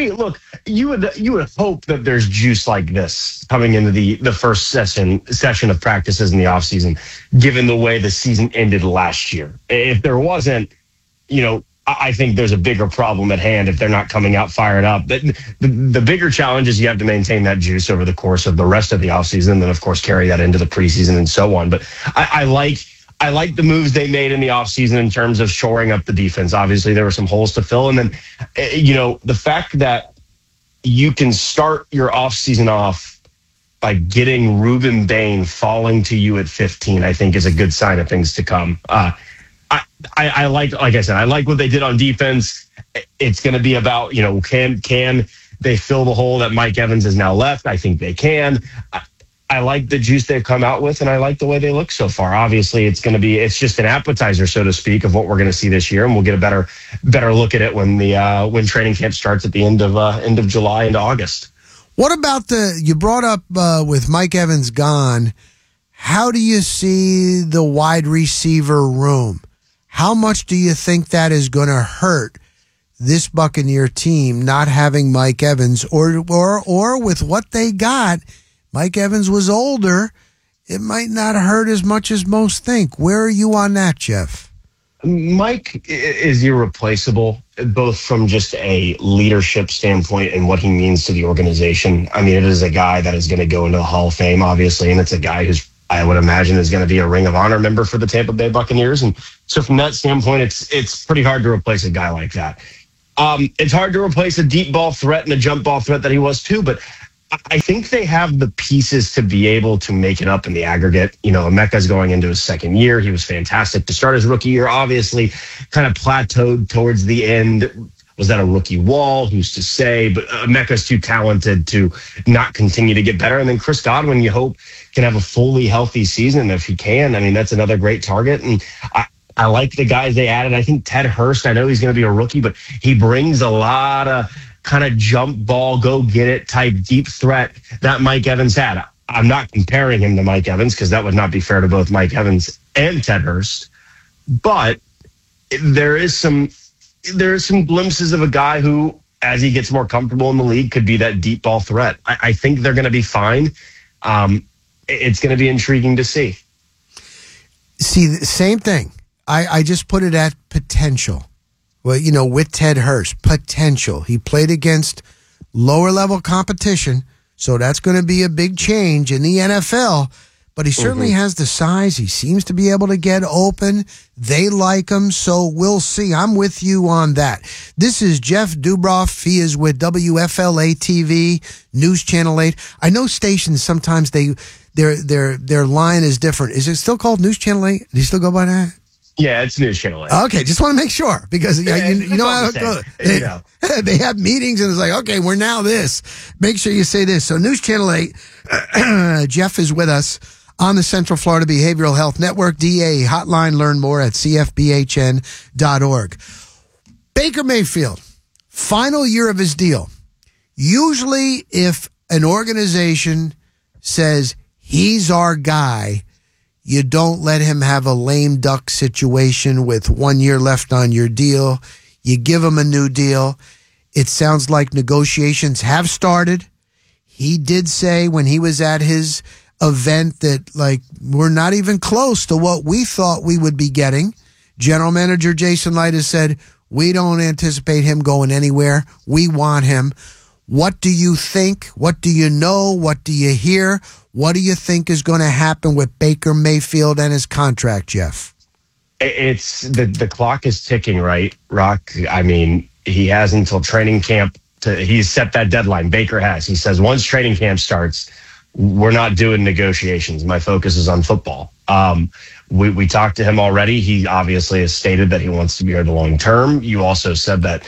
agree. Look, you would hope that there's juice like this coming into the first session of practices in the offseason, given the way the season ended last year. If there wasn't, I think there's a bigger problem at hand if they're not coming out fired up. The bigger challenge is you have to maintain that juice over the course of the rest of the offseason, and then, of course, carry that into the preseason and so on. But I like the moves they made in the offseason in terms of shoring up the defense. Obviously, there were some holes to fill. And then, the fact that you can start your offseason off by getting Ruben Bain falling to you at 15, I think is a good sign of things to come. I like I said, I like what they did on defense. It's going to be about, can they fill the hole that Mike Evans has now left? I think they can. I like the juice they've come out with, and I like the way they look so far. Obviously, it's just an appetizer, so to speak, of what we're going to see this year, and we'll get a better look at it when training camp starts at the end of July into August. What about you brought up with Mike Evans gone? How do you see the wide receiver room? How much do you think that is going to hurt this Buccaneer team not having Mike Evans, or with what they got? Mike Evans was older. It might not hurt as much as most think. Where are you on that, Jeff? Mike is irreplaceable, both from just a leadership standpoint and what he means to the organization. I mean, it is a guy that is going to go into the Hall of Fame, obviously, and it's a guy who's, I would imagine, is going to be a Ring of Honor member for the Tampa Bay Buccaneers. And so from that standpoint, it's pretty hard to replace a guy like that. It's hard to replace a deep ball threat and a jump ball threat that he was too, but I think they have the pieces to be able to make it up in the aggregate. Emeka's going into his second year. He was fantastic to start his rookie year, obviously kind of plateaued towards the end. Was that a rookie wall? Who's to say? But Emeka's too talented to not continue to get better. And then Chris Godwin, you hope, can have a fully healthy season. If he can, I mean, that's another great target. And I like the guys they added. I think Ted Hurst, I know he's going to be a rookie, but he brings a lot of kind of jump ball, go get it type deep threat that Mike Evans had. I'm not comparing him to Mike Evans because that would not be fair to both Mike Evans and Ted Hurst. But there is some glimpses of a guy who, as he gets more comfortable in the league, could be that deep ball threat. I think they're going to be fine. It's going to be intriguing to see. See, the same thing. I just put it at potential. Well, with Ted Hurst, potential. He played against lower level competition, so that's going to be a big change in the NFL. But he certainly has the size. He seems to be able to get open. They like him, so we'll see. I'm with you on that. This is Jeff Dubroff. He is with WFLA TV, News Channel 8. I know stations sometimes their line is different. Is it still called News Channel 8? Do you still go by that? Yeah, it's News Channel 8. Okay, just want to make sure because you know how it goes. They have meetings and it's like, okay, we're now this. Make sure you say this. So News Channel 8, Jeff is with us on the Central Florida Behavioral Health Network, DA hotline. Learn more at cfbhn.org. Baker Mayfield, final year of his deal. Usually if an organization says he's our guy, you don't let him have a lame duck situation with 1 year left on your deal. You give him a new deal. It sounds like negotiations have started. He did say when he was at his event that, we're not even close to what we thought we would be getting. General Manager Jason Light has said, we don't anticipate him going anywhere. We want him. What do you think? What do you know? What do you hear? What do you think is going to happen with Baker Mayfield and his contract, Jeff? It's the clock is ticking, right, Rock? I mean, he has until training camp he's set that deadline. Baker has. He says once training camp starts, we're not doing negotiations. My focus is on football. We talked to him already. He obviously has stated that he wants to be here the long term. You also said that,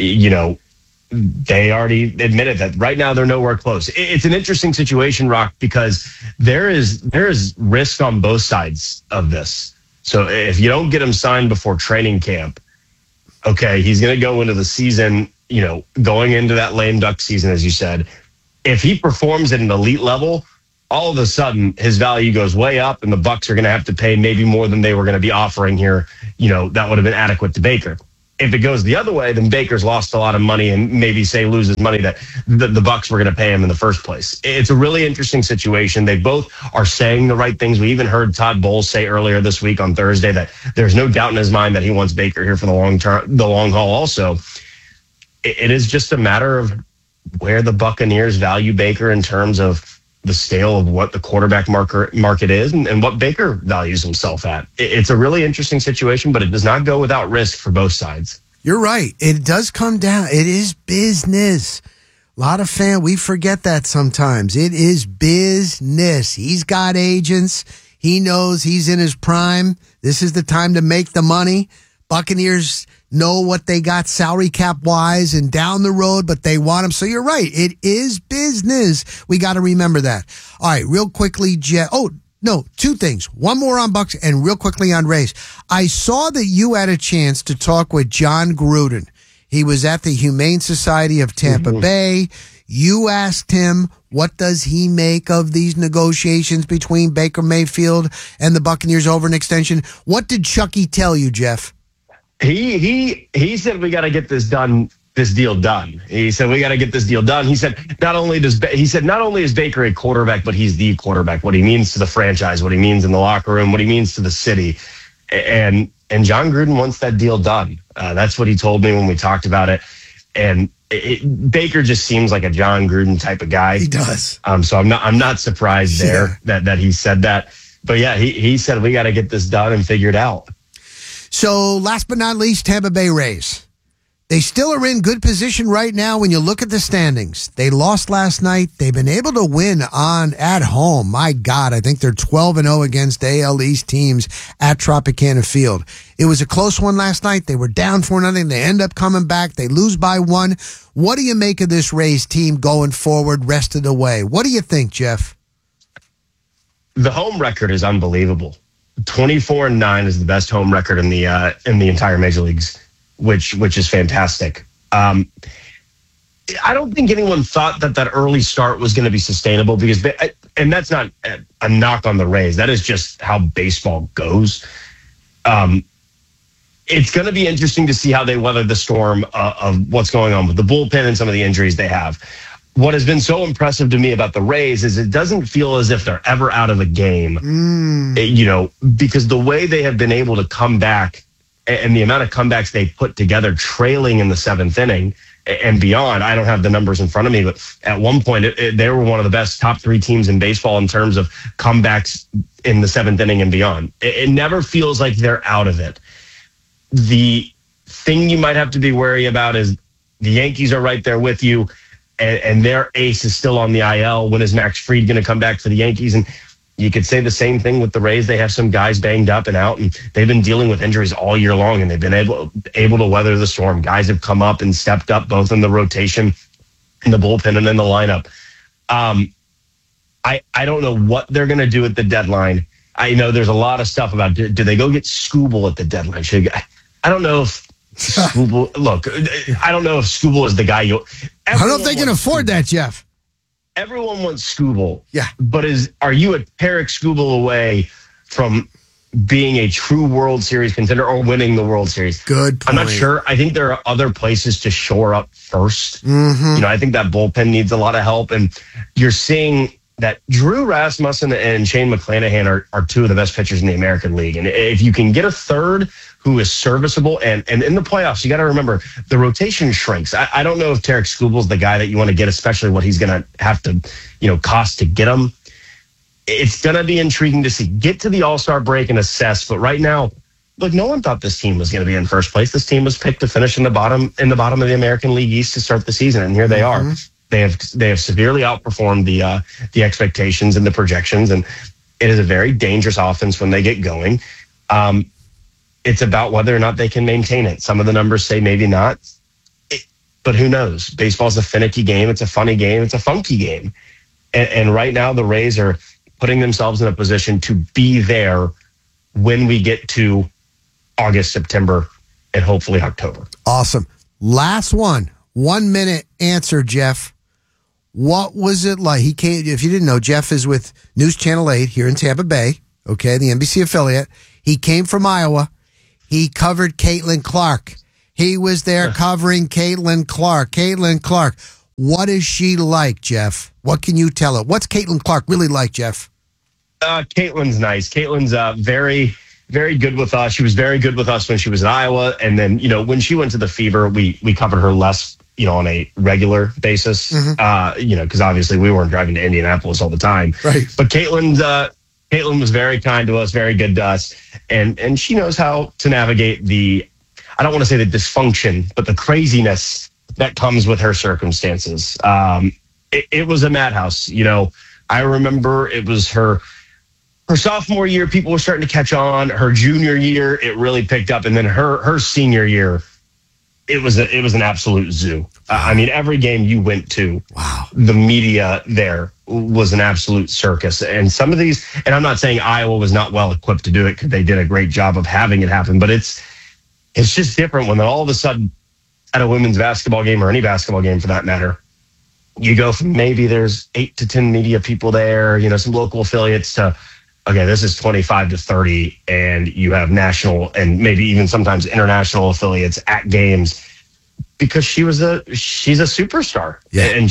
they already admitted that right now they're nowhere close. It's an interesting situation, Rock, because there is risk on both sides of this. So if you don't get him signed before training camp, okay, he's going to go into the season, going into that lame duck season, as you said. If he performs at an elite level, all of a sudden his value goes way up and the Bucs are going to have to pay maybe more than they were going to be offering here. That would have been adequate to Baker. If it goes the other way, then Baker's lost a lot of money and maybe loses money that the Bucs were going to pay him in the first place. It's a really interesting situation. They both are saying the right things. We even heard Todd Bowles say earlier this week on Thursday that there's no doubt in his mind that he wants Baker here for the long haul. Also, it is just a matter of where the Buccaneers value Baker in terms of the scale of what the quarterback market is and what Baker values himself at. It's a really interesting situation, but it does not go without risk for both sides. You're right. It does come down. It is business. A lot of we forget that sometimes. It is business. He's got agents. He knows he's in his prime. This is the time to make the money. Buccaneers know what they got salary cap wise and down the road, but they want him. So you're right. It is business. We got to remember that. All right, real quickly, Jeff. Oh, no, two things. One more on Bucs and real quickly on Rays. I saw that you had a chance to talk with John Gruden. He was at the Humane Society of Tampa Bay. You asked him, what does he make of these negotiations between Baker Mayfield and the Buccaneers over an extension? What did Chucky tell you, Jeff? He said we got to get this deal done. He said we got to get this deal done. He said not only is Baker a quarterback, but he's the quarterback. What he means to the franchise, what he means in the locker room, what he means to the city, and John Gruden wants that deal done. That's what he told me when we talked about it. And Baker just seems like a John Gruden type of guy. He does. So I'm not surprised there that he said that. But yeah, he said we got to get this done and figure it out. So last but not least, Tampa Bay Rays. They still are in good position right now when you look at the standings. They lost last night. They've been able to win at home. My God, I think they're 12-0 against AL East teams at Tropicana Field. It was a close one last night. They were down 4-0. They end up coming back. They lose by 1. What do you make of this Rays team going forward rest of the way? What do you think, Jeff? The home record is unbelievable. 24-9 is the best home record in the entire major leagues, which is fantastic. I don't think anyone thought that early start was going to be sustainable and that's not a knock on the Rays. That is just how baseball goes. It's going to be interesting to see how they weather the storm of what's going on with the bullpen and some of the injuries they have. What has been so impressive to me about the Rays is it doesn't feel as if they're ever out of a game, because the way they have been able to come back and the amount of comebacks they put together trailing in the 7th inning and beyond. I don't have the numbers in front of me, but at one point they were one of the best top 3 teams in baseball in terms of comebacks in the 7th inning and beyond. It never feels like they're out of it. The thing you might have to be wary about is the Yankees are right there with you. And their ace is still on the IL. When is Max Fried going to come back for the Yankees? And you could say the same thing with the Rays. They have some guys banged up and out, and they've been dealing with injuries all year long, and they've been able to weather the storm. Guys have come up and stepped up, both in the rotation, in the bullpen, and in the lineup. I don't know what they're going to do at the deadline. I know there's a lot of stuff about do they go get Skubal at the deadline? I don't know if Skubal. Look, I don't know if Skubal is the guy you. I don't know if they can afford that, Jeff. Everyone wants Skubal. Yeah. But are you a Tarik Skubal away from being a true World Series contender or winning the World Series? Good point. I'm not sure. I think there are other places to shore up first. Mm-hmm. I think that bullpen needs a lot of help. And you're seeing that Drew Rasmussen and Shane McClanahan are 2 of the best pitchers in the American League. And if you can get a third who is serviceable, and in the playoffs, you got to remember the rotation shrinks. I don't know if Tarik Skubal is the guy that you want to get, especially what he's going to have to, cost to get him. It's going to be intriguing to see. Get to the All-Star break and assess. But right now, look, no one thought this team was going to be in first place. This team was picked to finish in the bottom of the American League East to start the season, and here they are. They have severely outperformed the expectations and the projections, and it is a very dangerous offense when they get going. It's about whether or not they can maintain it. Some of the numbers say maybe not, but who knows? Baseball's a finicky game. It's a funny game. It's a funky game. And right now the Rays are putting themselves in a position to be there when we get to August, September, and hopefully October. Awesome. Last one. 1 minute answer, Jeff. What was it like? He came, if you didn't know, Jeff is with News Channel 8 here in Tampa Bay, okay, the NBC affiliate. He came from Iowa. He covered Caitlin Clark. He was there covering Caitlin Clark. Caitlin Clark, what is she like, Jeff? What can you tell her? What's Caitlin Clark really like, Jeff? Caitlin's nice. Caitlin's very, very good with us. She was very good with us when she was in Iowa. And then, when she went to the Fever, we covered her less, on a regular basis, because obviously we weren't driving to Indianapolis all the time. Right. But Caitlin was very kind to us, very good to us. And she knows how to navigate I don't want to say the dysfunction, but the craziness that comes with her circumstances. It was a madhouse. I remember it was her sophomore year, people were starting to catch on. Her junior year, it really picked up. And then her senior year, it was an absolute zoo. Every game you went to, the media there was an absolute circus. And some of these, and I'm not saying Iowa was not well equipped to do it because they did a great job of having it happen, but it's just different when all of a sudden at a women's basketball game or any basketball game for that matter, you go from maybe there's 8 to 10 media people there, some local affiliates to, okay, this is 25 to 30, and you have national and maybe even sometimes international affiliates at games because she's a superstar. Yeah. And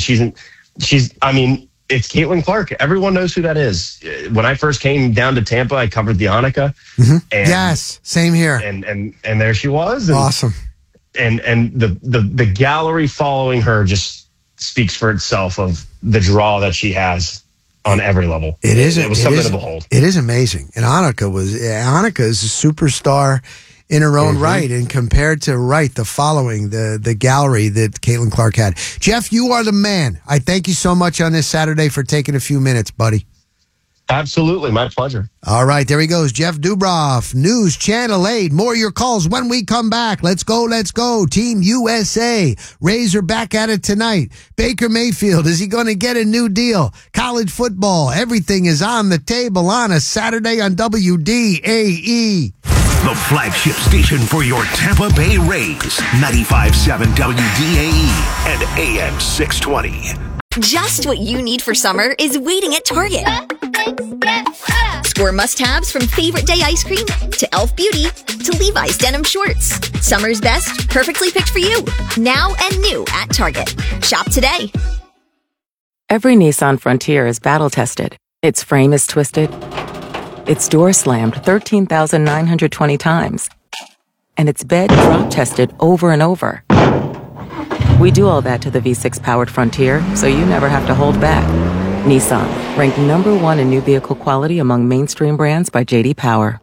it's Caitlin Clark. Everyone knows who that is. When I first came down to Tampa, I covered the Annika. Mm-hmm. Yes, same here. And there she was. And, awesome. And the gallery following her just speaks for itself of the draw that she has on every level. It was something to behold. It is amazing. And Annika is a superstar in her own right. And compared to the following, the gallery that Caitlin Clark had. Jeff, you are the man. I thank you so much on this Saturday for taking a few minutes, buddy. Absolutely. My pleasure. All right. There he goes. Jeff Dubroff, News Channel 8. More of your calls when we come back. Let's go. Let's go. Team USA. Rays are back at it tonight. Baker Mayfield, is he going to get a new deal? College football. Everything is on the table on a Saturday on WDAE. The flagship station for your Tampa Bay Rays. 95.7 WDAE and AM 620. Just what you need for summer is waiting at Target. Score must-haves from Favorite Day ice cream to e.l.f. Beauty to Levi's denim shorts. Summer's best, perfectly picked for you. Now and new at Target. Shop today. Every Nissan Frontier is battle-tested. Its frame is twisted. Its door slammed 13,920 times. And its bed drop-tested over and over. We do all that to the V6-powered Frontier, so you never have to hold back. Nissan, ranked number 1 in new vehicle quality among mainstream brands by J.D. Power.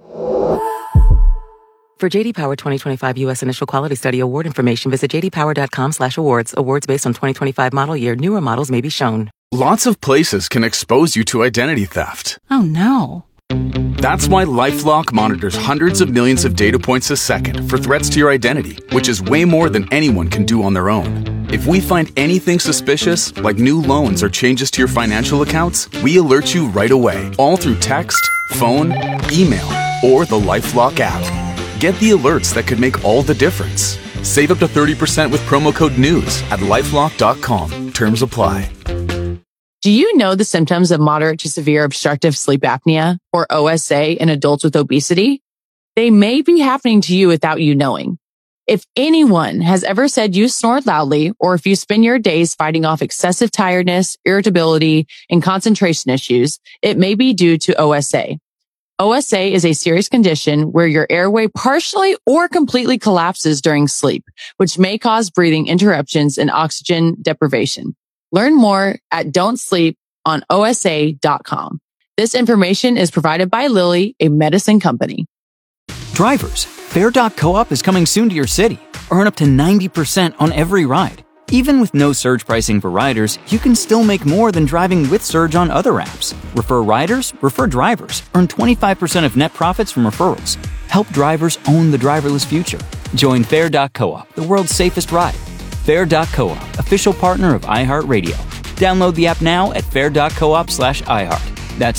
For J.D. Power 2025 U.S. Initial Quality Study award information, visit jdpower.com/awards. Awards based on 2025 model year. Newer models may be shown. Lots of places can expose you to identity theft. Oh, no. That's why LifeLock monitors hundreds of millions of data points a second for threats to your identity, which is way more than anyone can do on their own. If we find anything suspicious, like new loans or changes to your financial accounts, we alert you right away, all through text, phone, email, or the LifeLock app. Get the alerts that could make all the difference. Save up to 30% with promo code NEWS at LifeLock.com. Terms apply. Do you know the symptoms of moderate to severe obstructive sleep apnea, or OSA, in adults with obesity? They may be happening to you without you knowing. If anyone has ever said you snore loudly, or if you spend your days fighting off excessive tiredness, irritability, and concentration issues, it may be due to OSA. OSA is a serious condition where your airway partially or completely collapses during sleep, which may cause breathing interruptions and oxygen deprivation. Learn more at don'tsleeponosa.com. This information is provided by Lilly, a medicine company. Drivers, Fair.coop is coming soon to your city. Earn up to 90% on every ride. Even with no surge pricing for riders, you can still make more than driving with surge on other apps. Refer riders, refer drivers. Earn 25% of net profits from referrals. Help drivers own the driverless future. Join Fair.coop, the world's safest ride. Fair.coop, official partner of iHeartRadio. Download the app now at fair.coop/iHeart. That's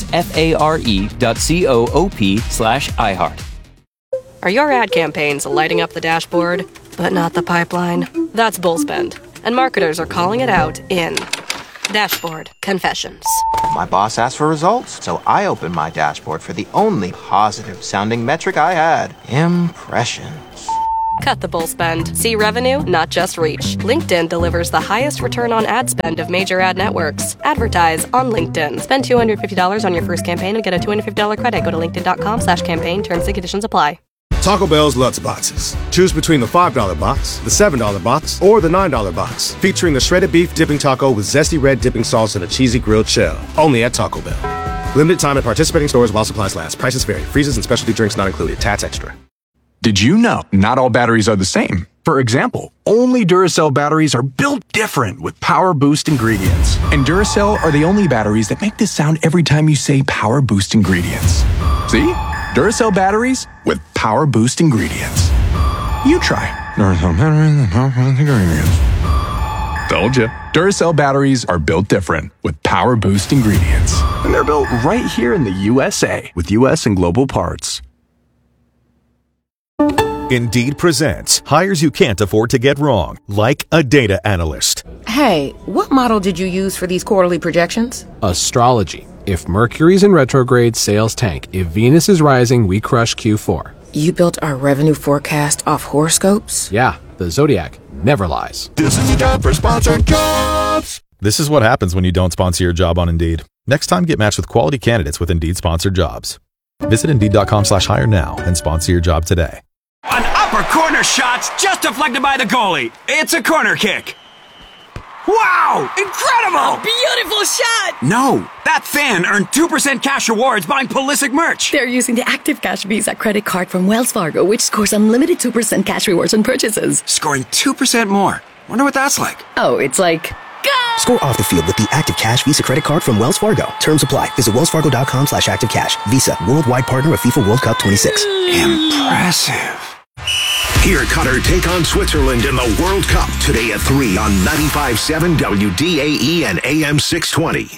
FARE.coop/iHeart. Are your ad campaigns lighting up the dashboard, but not the pipeline? That's Bullspend, and marketers are calling it out in Dashboard Confessions. My boss asked for results, so I opened my dashboard for the only positive-sounding metric I had: impressions. Cut the bull spend. See revenue, not just reach. LinkedIn delivers the highest return on ad spend of major ad networks. Advertise on LinkedIn. Spend $250 on your first campaign and get a $250 credit. Go to linkedin.com/campaign. Terms and conditions apply. Taco Bell's Lutz Boxes. Choose between the $5 box, the $7 box, or the $9 box. Featuring the shredded beef dipping taco with zesty red dipping sauce and a cheesy grilled shell. Only at Taco Bell. Limited time at participating stores while supplies last. Prices vary. Freezes and specialty drinks not included. Tax extra. Did you know not all batteries are the same? For example, only Duracell batteries are built different with Power Boost ingredients. And Duracell are the only batteries that make this sound every time you say Power Boost ingredients. See? Duracell batteries with Power Boost ingredients. You try. Duracell batteries with Power Boost ingredients. Told you. Duracell batteries are built different with Power Boost ingredients. And they're built right here in the USA with US and global parts. Indeed presents hires you can't afford to get wrong, like a data analyst. Hey, what model did you use for these quarterly projections? Astrology. If Mercury's in retrograde, sales tank. If Venus is rising, we crush Q4. You built our revenue forecast off horoscopes? Yeah, the Zodiac never lies. This is a job for sponsored jobs. This is what happens when you don't sponsor your job on Indeed. Next time, get matched with quality candidates with Indeed sponsored jobs. Visit Indeed.com/hire now and sponsor your job today. An upper corner shot's just deflected by the goalie. It's a corner kick. Wow! Incredible! A beautiful shot! No, that fan earned 2% cash rewards buying Pulisic merch. They're using the Active Cash Visa credit card from Wells Fargo, which scores unlimited 2% cash rewards on purchases. Scoring 2% more. Wonder what that's like. Oh, it's like... Go! Score off the field with the Active Cash Visa credit card from Wells Fargo. Terms apply. Visit wellsfargo.com/activecash. Visa, worldwide partner of FIFA World Cup 26. Impressive. Hear Qatar take on Switzerland in the World Cup today at 3 on 95.7 WDAE and AM 620.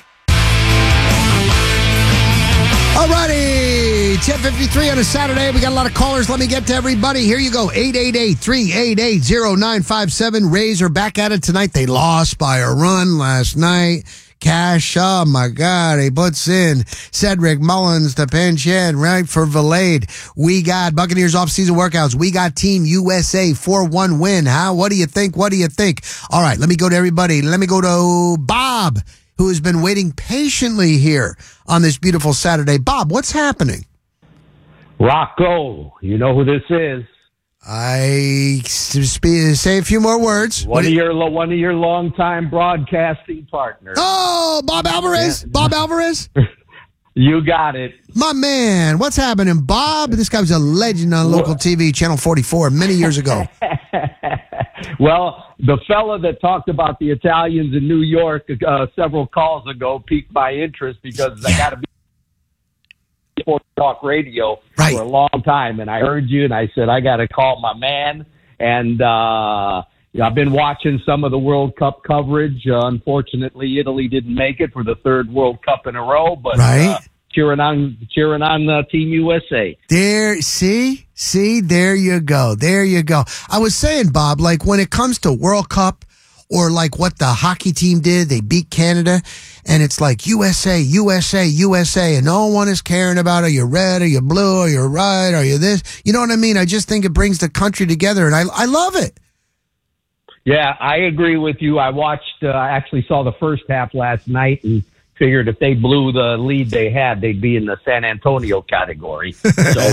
Alrighty, 10:53 on a Saturday. We got a lot of callers. Let me get to everybody. Here you go. 888-388-0957. Rays are back at it tonight. They lost by a run last night. Cash, oh my God, he puts in Cedric Mullins to pinch in right for Valade. We got Buccaneers off-season workouts. We got Team USA 4-1 win. How? What do you think? What do you think? All right, let me go to everybody. Let me go to Bob, who has been waiting patiently here on this beautiful Saturday. Bob, what's happening? Rocco, you know who this is. I say a few more words. One of your longtime broadcasting partners. Oh, Bob Alvarez. Yeah. Bob Alvarez. You got it. My man, what's happening, Bob? This guy was a legend on local TV, Channel 44, many years ago. Well, the fella that talked about the Italians in New York several calls ago piqued my interest because I got to be Sports Talk Radio for a long time, and I heard you, and I said I got to call my man. And I've been watching some of the World Cup coverage. Unfortunately, Italy didn't make it for the third World Cup in a row, but cheering on Team USA. There, see, there you go, there you go. I was saying, Bob, like when it comes to World Cup, or like what the hockey team did, they beat Canada, and it's like USA, USA, USA, and no one is caring about are you red, are you blue, are you white, are you this? You know what I mean? I just think it brings the country together, and I love it. Yeah, I agree with you. I watched, I actually saw the first half last night and figured if they blew the lead they had, they'd be in the San Antonio category. So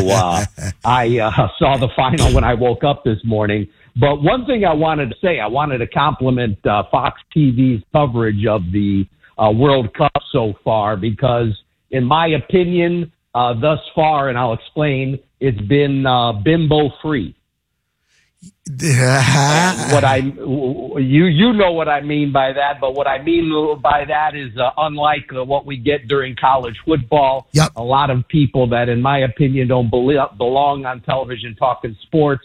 I saw the final when I woke up this morning. But one thing I wanted to say, I wanted to compliment Fox TV's coverage of the World Cup so far, because in my opinion, thus far, and I'll explain, it's been bimbo-free. You know what I mean by that, but what I mean by that is unlike what we get during college football, a lot of people that, in my opinion, don't belong on television talking sports.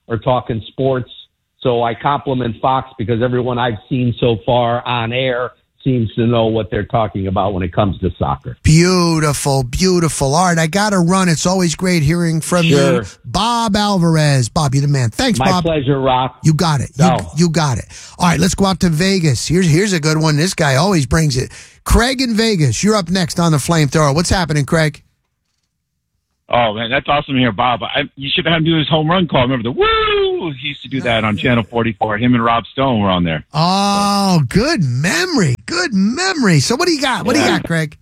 So I compliment Fox because everyone I've seen so far on air seems to know what they're talking about when it comes to soccer. Beautiful, beautiful. All right, I got to run. It's always great hearing from you. Bob Alvarez. Bob, you're the man. Thanks, Bob. My pleasure, Rock. You got it. You got it. All right, let's go out to Vegas. Here's a good one. This guy always brings it. Craig in Vegas, you're up next on the Flamethrower. What's happening, Craig? Oh, man, that's awesome to hear, Bob. You should have him do his home run call. Remember the woo, Woo! He used to do that on Channel 44. Him and Rob Stone were on there. Oh, good memory. Good memory. So what do you got? What do you got, Craig?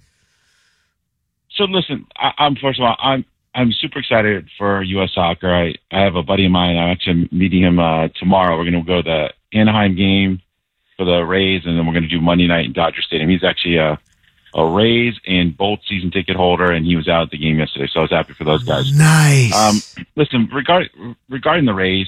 So listen, I'm first of all, I'm super excited for U.S. Soccer. I have a buddy of mine. I'm actually meeting him tomorrow. We're going to go to the Anaheim game for the Rays, and then we're going to do Monday night in Dodger Stadium. He's actually a Rays and Bolt season ticket holder, and he was out at the game yesterday, so I was happy for those guys. Nice. Listen, regarding the Rays,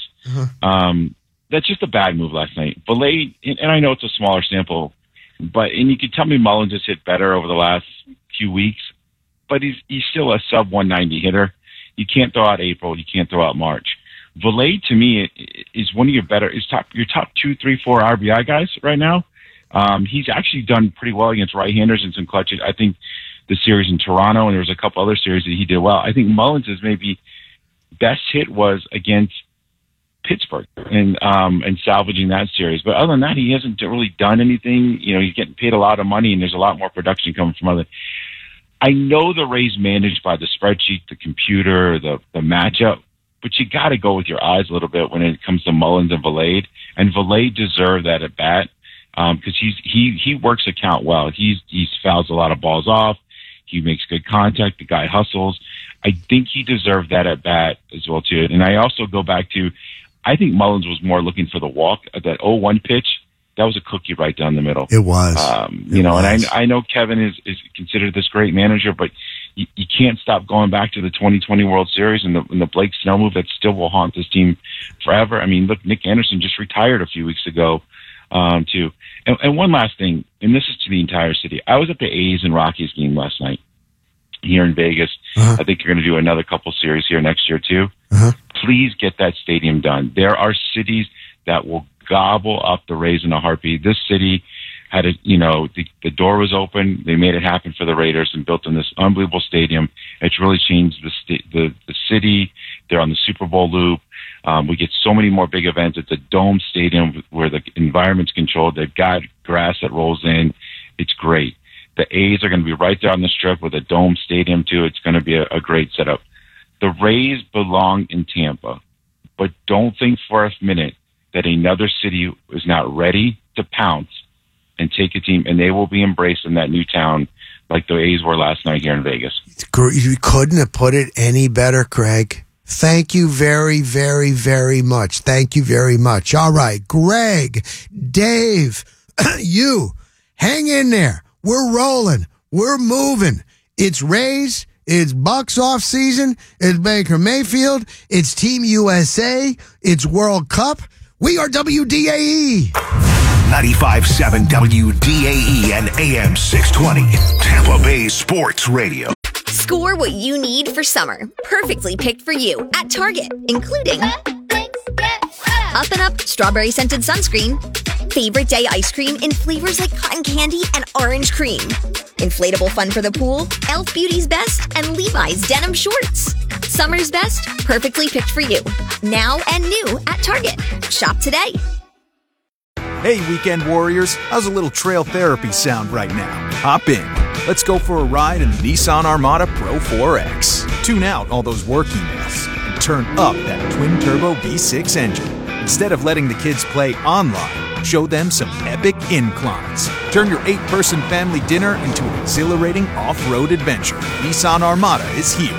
that's just a bad move last night. Valade, and I know it's a smaller sample, and you can tell me Mullins has hit better over the last few weeks, but he's still a sub 190 hitter. You can't throw out April. You can't throw out March. Valade, to me, is one of your top 2, 3, 4 RBI guys right now. He's actually done pretty well against right-handers in some clutches. I think the series in Toronto, and there was a couple other series that he did well. I think Mullins' maybe best hit was against Pittsburgh and salvaging that series. But other than that, he hasn't really done anything. You know, he's getting paid a lot of money, and there's a lot more production coming from other. I know the Rays managed by the spreadsheet, the computer, the matchup, but you got to go with your eyes a little bit when it comes to Mullins and Valade. And Valade deserved that at bat because he works the count well. He fouls a lot of balls off. He makes good contact. The guy hustles. I think he deserved that at bat as well too. And I also go back to, I think Mullins was more looking for the walk at that 0-1 pitch. That was a cookie right down the middle. It was. And I know Kevin is considered this great manager, but you can't stop going back to the 2020 World Series and the Blake Snell move that still will haunt this team forever. I mean, look, Nick Anderson just retired a few weeks ago, too. And one last thing, and this is to the entire city. I was at the A's and Rockies game last night here in Vegas. I think you're going to do another couple series here next year, too. Please get that stadium done. There are cities that will gobble up the Rays in a heartbeat. This city had the door was open. They made it happen for the Raiders and built in this unbelievable stadium. It's really changed the city. They're on the Super Bowl loop. We get so many more big events. It's a dome stadium where the environment's controlled. They've got grass that rolls in. It's great. The A's are going to be right there on the strip with a dome stadium too. It's going to be a great setup. The Rays belong in Tampa, but don't think for a minute that another city is not ready to pounce and take a team, and they will be embraced in that new town like the A's were last night here in Vegas. You couldn't have put it any better, Craig. Thank you very, very, very much. Thank you very much. All right, Greg, Dave, you, hang in there. We're rolling. We're moving. It's Rays. It's Bucks off season. It's Baker Mayfield. It's Team USA. It's World Cup. We are WDAE. 95.7 WDAE and AM 620. Tampa Bay Sports Radio. Score what you need for summer. Perfectly picked for you at Target, including Up and Up strawberry scented sunscreen, favorite day ice cream in flavors like cotton candy and orange cream, inflatable fun for the pool, Elf Beauty's Best, and Levi's denim shorts. Summer's best, perfectly picked for you. Now and new at Target. Shop today. Hey, weekend warriors, how's a little trail therapy sound right now? Hop in. Let's go for a ride in the Nissan Armada Pro 4X. Tune out all those work emails and turn up that twin-turbo V6 engine. Instead of letting the kids play online, show them some epic inclines. Turn your 8-person family dinner into an exhilarating off-road adventure. Nissan Armada is here.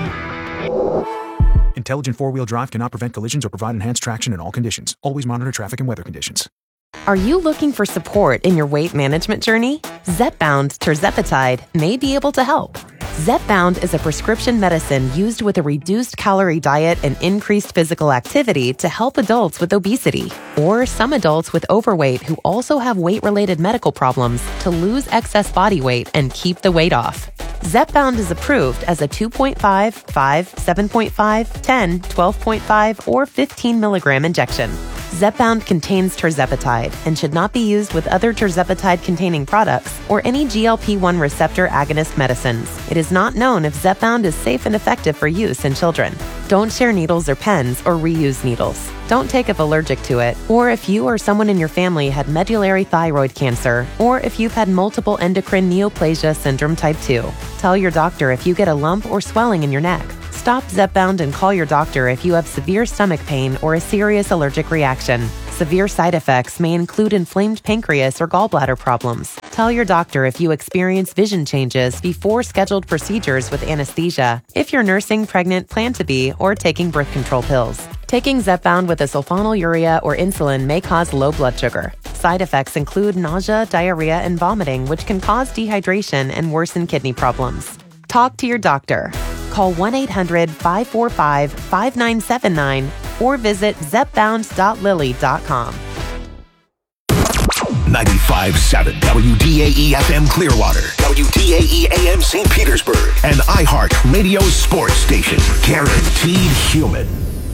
Intelligent four-wheel drive cannot prevent collisions or provide enhanced traction in all conditions. Always monitor traffic and weather conditions. Are you looking for support in your weight management journey? Zepbound tirzepatide may be able to help. Zepbound is a prescription medicine used with a reduced calorie diet and increased physical activity to help adults with obesity or some adults with overweight who also have weight-related medical problems to lose excess body weight and keep the weight off. Zepbound is approved as a 2.5, 5, 7.5, 10, 12.5, or 15 milligram injection. Zepbound contains tirzepatide and should not be used with other tirzepatide-containing products or any GLP-1 receptor agonist medicines. It is not known if Zepbound is safe and effective for use in children. Don't share needles or pens or reuse needles. Don't take if allergic to it, or if you or someone in your family had medullary thyroid cancer, or if you've had multiple endocrine neoplasia syndrome type 2. Tell your doctor if you get a lump or swelling in your neck. Stop Zepbound and call your doctor if you have severe stomach pain or a serious allergic reaction. Severe side effects may include inflamed pancreas or gallbladder problems. Tell your doctor if you experience vision changes before scheduled procedures with anesthesia, if you're nursing, pregnant, plan to be, or taking birth control pills. Taking Zepbound with a sulfonylurea or insulin may cause low blood sugar. Side effects include nausea, diarrhea, and vomiting, which can cause dehydration and worsen kidney problems. Talk to your doctor. Call 1-800-545-5979 or visit zepbound.lilly.com. 95.7 WDAE FM Clearwater, WDAE AM St. Petersburg, and iHeart Radio Sports Station. Guaranteed human.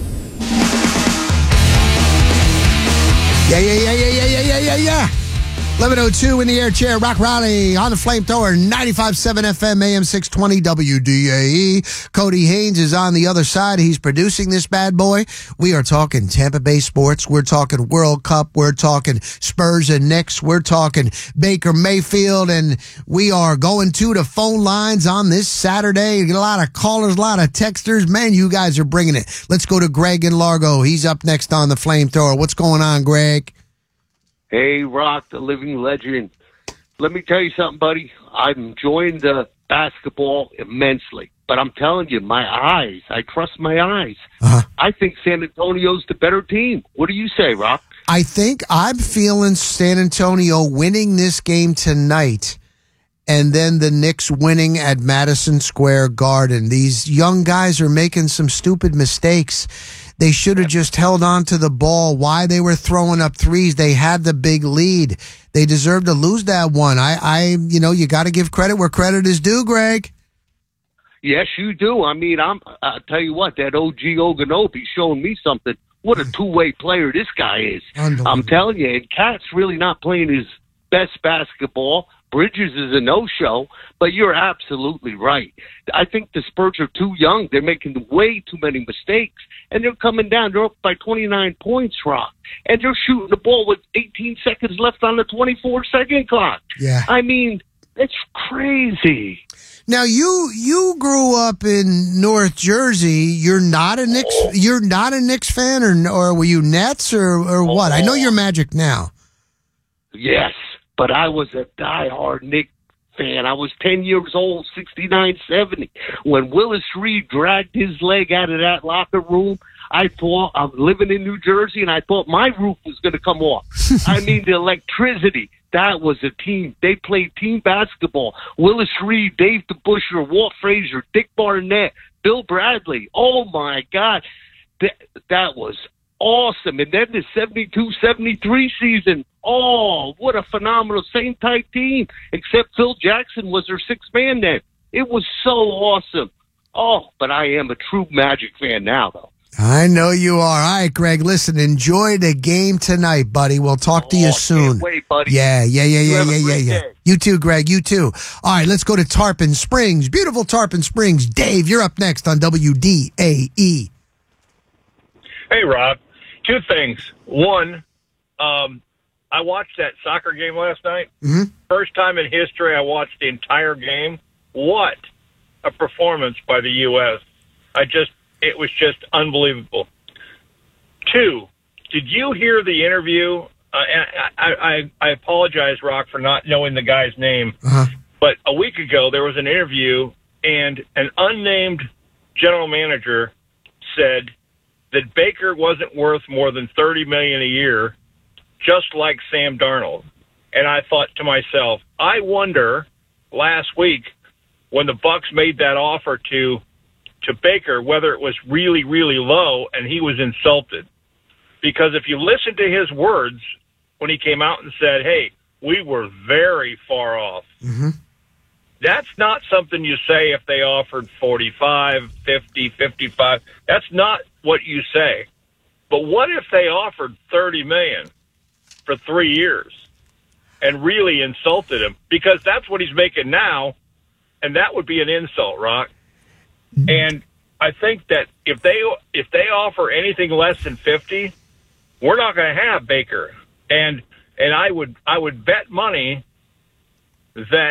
Yeah. 11:02 in the air chair. Rock Raleigh on the flamethrower. 95.7 FM AM 620 WDAE. Cody Haynes is on the other side. He's producing this bad boy. We are talking Tampa Bay sports. We're talking World Cup. We're talking Spurs and Knicks. We're talking Baker Mayfield. And we are going to the phone lines on this Saturday. You get a lot of callers, a lot of texters. Man, you guys are bringing it. Let's go to Greg in Largo. He's up next on the flamethrower. What's going on, Greg? Hey, Rock, the living legend. Let me tell you something, buddy. I'm enjoying the basketball immensely. But I'm telling you, my eyes, I trust my eyes. I think San Antonio's the better team. What do you say, Rock? I think I'm feeling San Antonio winning this game tonight, and then the Knicks winning at Madison Square Garden. These young guys are making some stupid mistakes. They should have just held on to the ball. Why they were throwing up threes? They had the big lead. They deserved to lose that one. You got to give credit where credit is due, Greg. Yes, you do. I mean, I'll tell you what, that OG Ogunobbe showing me something. What a two-way player this guy is. I'm telling you, and Cat's really not playing his best basketball. Bridges is a no-show, but you're absolutely right. I think the Spurs are too young. They're making way too many mistakes, and they're coming down. They're up by 29 points, Rock, and they're shooting the ball with 18 seconds left on the 24-second clock. Yeah. I mean, it's crazy. Now, you grew up in North Jersey. You're not a Knicks fan, or were you Nets or what? I know you're Magic now. Yes. But I was a diehard Knicks fan. I was 10 years old, 69-70. When Willis Reed dragged his leg out of that locker room, I thought, I'm living in New Jersey, and I thought my roof was going to come off. I mean, the electricity. That was a team. They played team basketball. Willis Reed, Dave DeBusschere, Walt Frazier, Dick Barnett, Bill Bradley. Oh, my God. That was awesome. And then the 72-73 season. Oh, what a phenomenal, same type team, except Phil Jackson was their sixth man then. It was so awesome. Oh, but I am a true Magic fan now, though. I know you are. All right, Greg, listen, enjoy the game tonight, buddy. We'll talk to you soon. Can't wait, buddy. Yeah. You too, Greg, you too. All right, let's go to Tarpon Springs. Beautiful Tarpon Springs. Dave, you're up next on WDAE. Hey, Rob. Two things. One, I watched that soccer game last night. Mm-hmm. First time in history I watched the entire game. What a performance by the U.S. It was just unbelievable. Two, did you hear the interview? I apologize, Rock, for not knowing the guy's name. But a week ago there was an interview, and an unnamed general manager said that Baker wasn't worth more than $30 million a year, just like Sam Darnold. And I thought to myself, I wonder last week when the Bucs made that offer to Baker, whether it was really, really low and he was insulted. Because if you listen to his words when he came out and said, hey, we were very far off. Mm-hmm. That's not something you say if they offered 45, 50, 55. That's not what you say. But what if they offered $30 million for 3 years and really insulted him? Because that's what he's making now, and that would be an insult, Rock. And I think that if they offer anything less than 50, we're not going to have Baker. And I would bet money that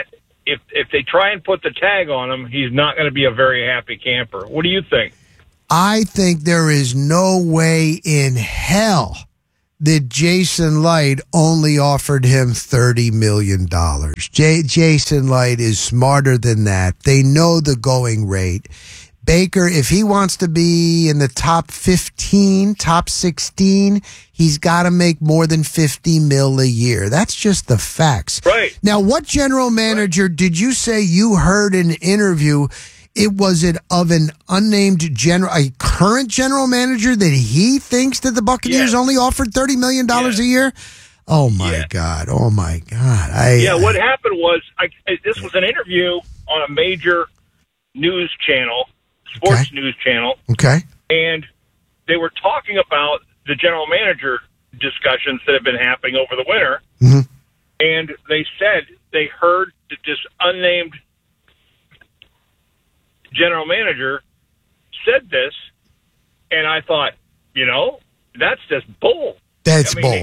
if they try and put the tag on him, he's not going to be a very happy camper. What do you think? I think there is no way in hell that Jason Light only offered him $30 million. Jason Light is smarter than that. They know the going rate. Baker, if he wants to be in the top 15, top 16, he's got to make more than $50 million a year. That's just the facts. Right. Now, what general manager did you say you heard in an interview? Was it of an unnamed a current general manager that he thinks that the Buccaneers only offered $30 million a year? Oh my God! Oh my God! What happened was this was an interview on a major news channel, sports news channel. Okay. And they were talking about the general manager discussions that have been happening over the winter. Mm-hmm. And they said they heard that this unnamed general manager said this, and I thought, that's just bull. That's bull.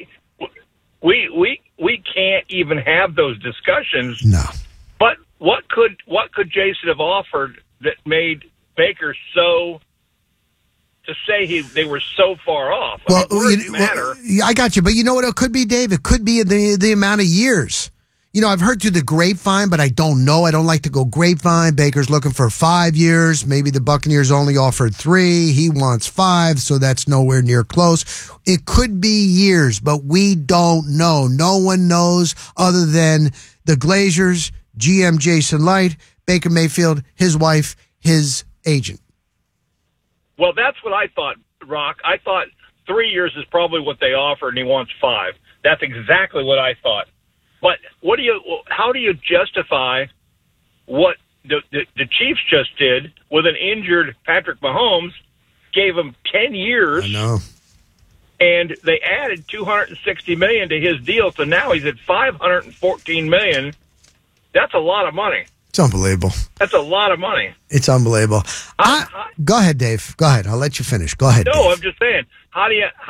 We can't even have those discussions. No. But what could Jason have offered that made Baker so to say they were so far off? Well, I got you, but you know what it could be, Dave? It could be the amount of years. I've heard through the grapevine, but I don't know. I don't like to go grapevine. Baker's looking for 5 years. Maybe the Buccaneers only offered 3. He wants 5, so that's nowhere near close. It could be years, but we don't know. No one knows other than the Glazers, GM Jason Light, Baker Mayfield, his wife, his agent. Well, that's what I thought, Rock. I thought 3 years is probably what they offered, and he wants 5. That's exactly what I thought. But how do you justify what the Chiefs just did with an injured Patrick Mahomes? Gave him 10 years. I know. And they added $260 million to his deal, so now he's at $514 million. That's a lot of money. It's unbelievable. That's a lot of money. It's unbelievable. Go ahead, Dave. Go ahead. I'll let you finish. Go ahead. No, Dave. I'm just saying. How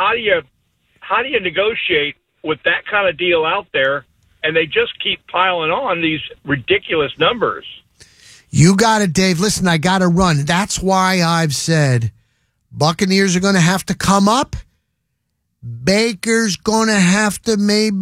do you negotiate with that kind of deal out there? And they just keep piling on these ridiculous numbers. You got it, Dave. Listen, I got to run. That's why I've said Buccaneers are going to have to come up. Baker's going to have to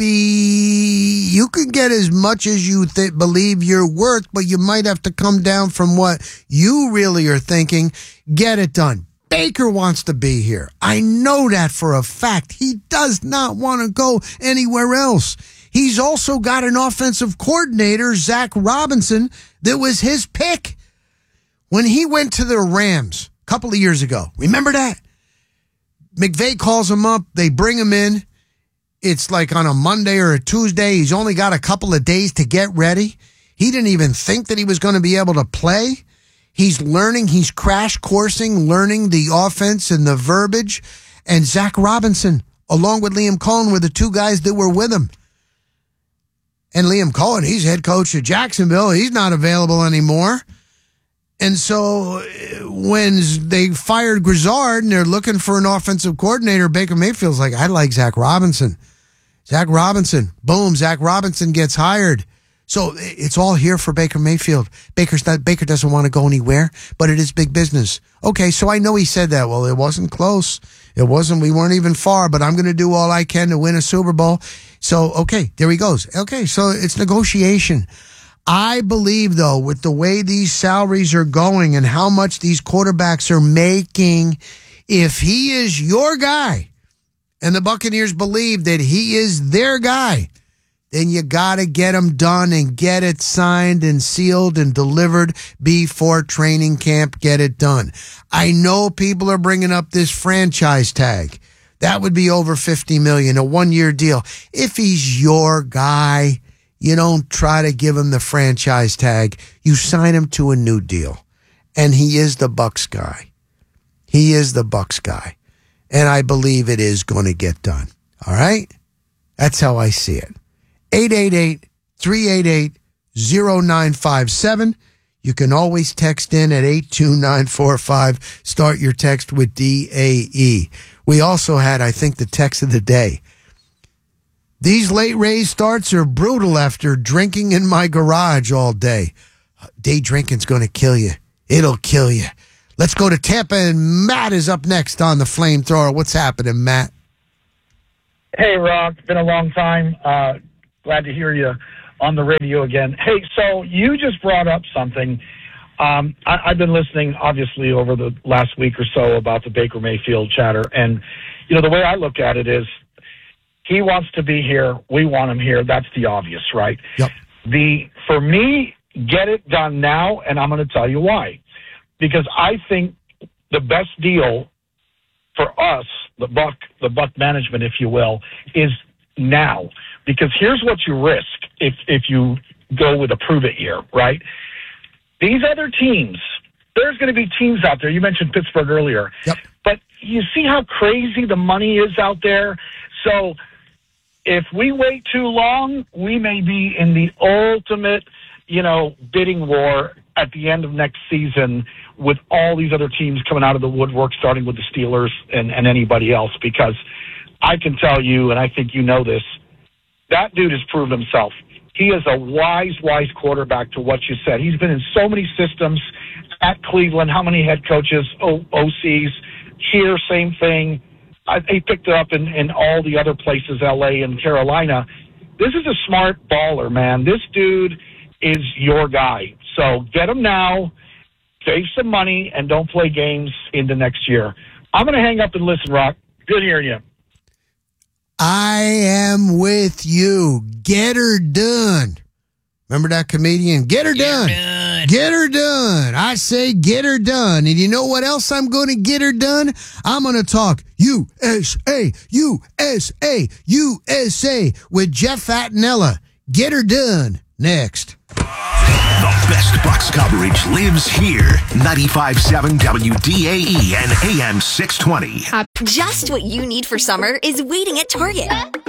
you can get as much as you believe you're worth, but you might have to come down from what you really are thinking. Get it done. Baker wants to be here. I know that for a fact. He does not want to go anywhere else. He's also got an offensive coordinator, Zach Robinson, that was his pick when he went to the Rams a couple of years ago. Remember that? McVay calls him up. They bring him in. It's like on a Monday or a Tuesday. He's only got a couple of days to get ready. He didn't even think that he was going to be able to play. He's learning. He's crash coursing, learning the offense and the verbiage. And Zach Robinson, along with Liam Cohen, were the two guys that were with him. And Liam Cohen, he's head coach at Jacksonville. He's not available anymore. And so when they fired Grizzard and they're looking for an offensive coordinator, Baker Mayfield's like, I like Zach Robinson. Zach Robinson. Boom, Zach Robinson gets hired. So it's all here for Baker Mayfield. Baker doesn't want to go anywhere, but it is big business. Okay, so I know he said that. Well, it wasn't close. We weren't even far, but I'm going to do all I can to win a Super Bowl. So, okay, there he goes. Okay, so it's negotiation. I believe, though, with the way these salaries are going and how much these quarterbacks are making, if he is your guy and the Buccaneers believe that he is their guy, then you got to get him done and get it signed and sealed and delivered before training camp. Get it done. I know people are bringing up this franchise tag. That would be over $50 million, a 1-year deal. If he's your guy, you don't try to give him the franchise tag. You sign him to a new deal. And he is the Bucs guy. He is the Bucs guy. And I believe it is going to get done. All right? That's how I see it. 888-388-0957. You can always text in at 82945. Start your text with DAE. We also had, I think, the text of the day. These late Rays starts are brutal after drinking in my garage all day. Day drinking's going to kill you. It'll kill you. Let's go to Tampa, and Matt is up next on the Flamethrower. What's happening, Matt? Hey, Rock. It's been a long time. Glad to hear you on the radio again. Hey, so you just brought up something. I've been listening, obviously, over the last week or so about the Baker Mayfield chatter. And, the way I look at it is he wants to be here. We want him here. That's the obvious, right? Yep. For me, get it done now, and I'm going to tell you why. Because I think the best deal for us, the Buck management, if you will, is now. Because here's what you risk if you go with a prove-it year, right? These other teams, there's going to be teams out there. You mentioned Pittsburgh earlier. Yep. But you see how crazy the money is out there? So if we wait too long, we may be in the ultimate, bidding war at the end of next season with all these other teams coming out of the woodwork, starting with the Steelers and anybody else. Because I can tell you, and I think you know this, that dude has proved himself. He is a wise quarterback to what you said. He's been in so many systems at Cleveland. How many head coaches, OCs, here, same thing. He picked it up in all the other places, L.A. and Carolina. This is a smart baller, man. This dude is your guy. So get him now, save some money, and don't play games into next year. I'm going to hang up and listen, Rock. Good hearing you. I am with you. Get her done. Remember that comedian? Get her done. Get her done. I say get her done. And you know what else I'm going to get her done? I'm going to talk USA, USA, USA with Jeff Fattinella. Get her done. Next. The best Bucks coverage lives here. 95.7 WDAE and AM 620. Just what you need for summer is waiting at Target.